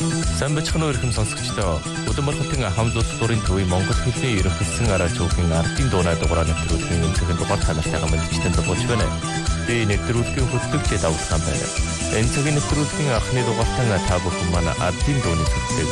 Сайн бачхан өрхөм сонсогчдоо өдөр мөрхөтийн хамт улс төрийн төвийн Монгол хэлний ерөнхийлсөн араачлалын ардын дуунай дугаараа нэвтрүүлгийн өнцөгийн дугаар танартайгаа мэдчилэн дуулж байна. Би нэвтрүүлгийн хөтлөгч Давтхан байна. Энэ цагийн нэвтрүүлгийн анхны дугаартаа та бүхэн манай ардын дууны төлөвлөгөөг